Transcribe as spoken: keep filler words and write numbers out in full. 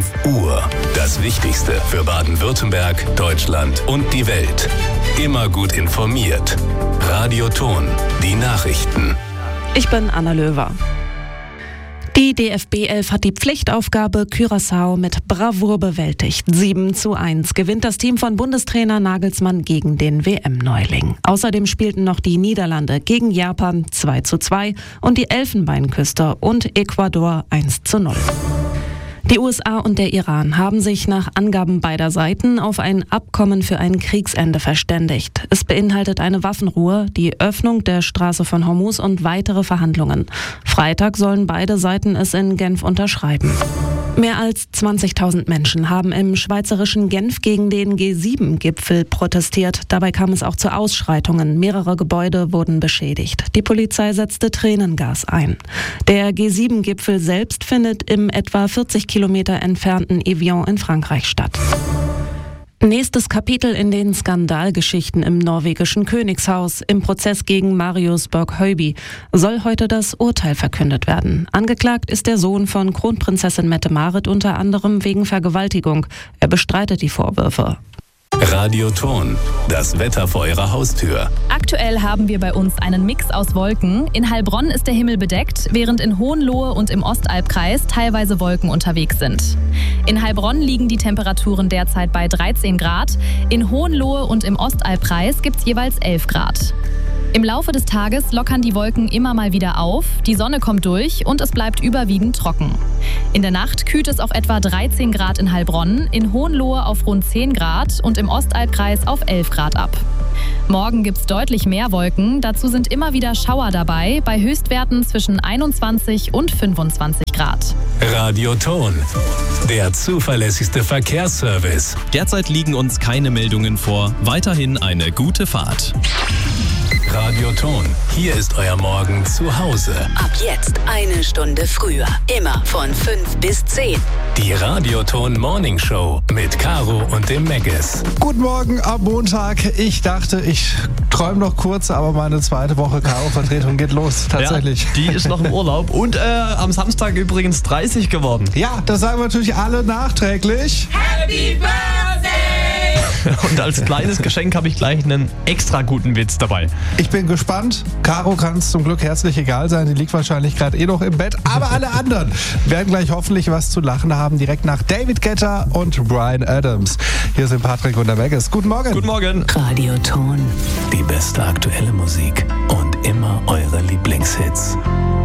fünf Uhr. Das Wichtigste für Baden-Württemberg, Deutschland und die Welt. Immer gut informiert. Radio Thon, die Nachrichten. Ich bin Anna Löwer. Die D F B elf hat die Pflichtaufgabe Curaçao mit Bravour bewältigt. sieben zu eins gewinnt das Team von Bundestrainer Nagelsmann gegen den W M-Neuling. Außerdem spielten noch die Niederlande gegen Japan zwei zu zwei und die Elfenbeinküste und Ecuador eins zu null. Die U S A und der Iran haben sich nach Angaben beider Seiten auf ein Abkommen für ein Kriegsende verständigt. Es beinhaltet eine Waffenruhe, die Öffnung der Straße von Hormuz und weitere Verhandlungen. Freitag sollen beide Seiten es in Genf unterschreiben. Mehr als zwanzigtausend Menschen haben im schweizerischen Genf gegen den G sieben Gipfel protestiert. Dabei kam es auch zu Ausschreitungen. Mehrere Gebäude wurden beschädigt. Die Polizei setzte Tränengas ein. Der G sieben Gipfel selbst findet im etwa vierzig Kilometer entfernten Evian in Frankreich statt. Nächstes Kapitel in den Skandalgeschichten im norwegischen Königshaus. Im Prozess gegen Marius Borg-Høiby soll heute das Urteil verkündet werden. Angeklagt ist der Sohn von Kronprinzessin Mette-Marit unter anderem wegen Vergewaltigung. Er bestreitet die Vorwürfe. Radio Thon, das Wetter vor Ihrer Haustür. Aktuell haben wir bei uns einen Mix aus Wolken. In Heilbronn ist der Himmel bedeckt, während in Hohenlohe und im Ostalbkreis teilweise Wolken unterwegs sind. In Heilbronn liegen die Temperaturen derzeit bei dreizehn Grad. In Hohenlohe und im Ostalbkreis gibt es jeweils elf Grad. Im Laufe des Tages lockern die Wolken immer mal wieder auf, die Sonne kommt durch und es bleibt überwiegend trocken. In der Nacht kühlt es auf etwa dreizehn Grad in Heilbronn, in Hohenlohe auf rund zehn Grad und im Ostalbkreis auf elf Grad ab. Morgen gibt es deutlich mehr Wolken, dazu sind immer wieder Schauer dabei, bei Höchstwerten zwischen einundzwanzig und fünfundzwanzig Grad. Radio Thon, der zuverlässigste Verkehrsservice. Derzeit liegen uns keine Meldungen vor, weiterhin eine gute Fahrt. Radio Thon, hier ist euer Morgen zu Hause. Ab jetzt eine Stunde früher. Immer von fünf bis zehn. Die Radio Thon Morning Show mit Caro und dem Meggis. Guten Morgen am Montag. Ich dachte, ich träume noch kurz, aber meine zweite Woche Caro-Vertretung geht los. Tatsächlich. Ja, die ist noch im Urlaub und äh, am Samstag übrigens dreißig geworden. Ja, das sagen wir natürlich alle nachträglich. Happy Birthday! Und als kleines Geschenk habe ich gleich einen extra guten Witz dabei. Ich bin gespannt. Caro kann es zum Glück herzlich egal sein. Die liegt wahrscheinlich gerade eh noch im Bett. Aber alle anderen werden gleich hoffentlich was zu lachen haben. Direkt nach David Guetta und Bryan Adams. Hier sind Patrick und der Meggis. Guten Morgen. Guten Morgen. Radio Thon. Die beste aktuelle Musik und immer eure Lieblingshits.